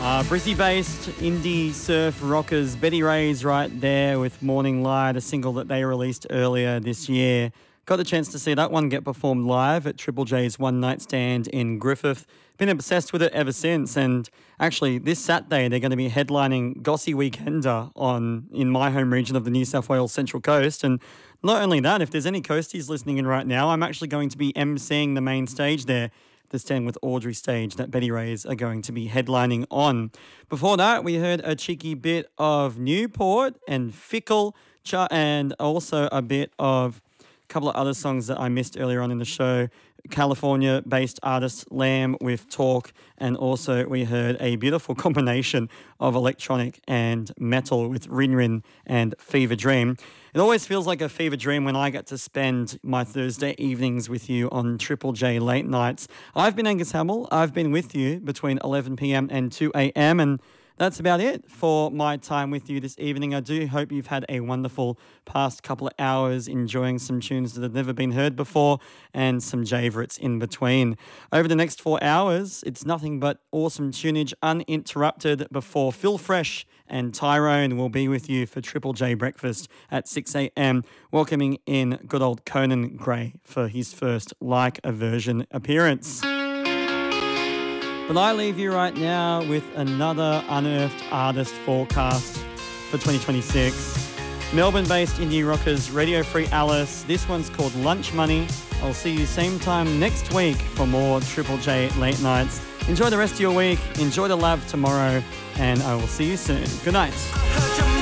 Brizzy-based indie surf rockers Betty Ray's right there with Morning Light, a single that they released earlier this year. Got the chance to see that one get performed live at Triple J's One Night Stand in Griffith. Been obsessed with it ever since, and actually this Saturday they're going to be headlining Gossie Weekender in my home region of the New South Wales Central Coast. And not only that, if there's any coasties listening in right now, I'm actually going to be emceeing the main stage there, the Stand with Audrey stage that Betty Rays are going to be headlining on. Before that, we heard a cheeky bit of Newport and Fickle, and also a bit of a couple of other songs that I missed earlier on in the show. California-based artist Lamb with Talk, and also we heard a beautiful combination of electronic and metal with Rin Rin and Fever Dream. It always feels like a fever dream when I get to spend my Thursday evenings with you on Triple J Late Nights. I've been Angus Hamill. I've been with you between 11 p.m. and 2 a.m. and that's about it for my time with you this evening. I do hope you've had a wonderful past couple of hours enjoying some tunes that have never been heard before and some favorites in between. Over the next 4 hours, it's nothing but awesome tunage uninterrupted before Phil Fresh and Tyrone will be with you for Triple J Breakfast at 6 a.m, welcoming in good old Conan Gray for his first Like a Version appearance. But I leave you right now with another unearthed artist forecast for 2026. Melbourne-based indie rockers Radio Free Alice. This one's called Lunch Money. I'll see you same time next week for more Triple J Late Nights. Enjoy the rest of your week. Enjoy the lab tomorrow. And I will see you soon. Good night.